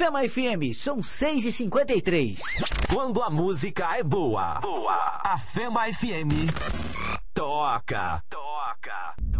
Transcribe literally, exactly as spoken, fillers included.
Fema F M, são seis e cinquenta e três. Quando a música é boa, boa, a Fema F M toca, toca.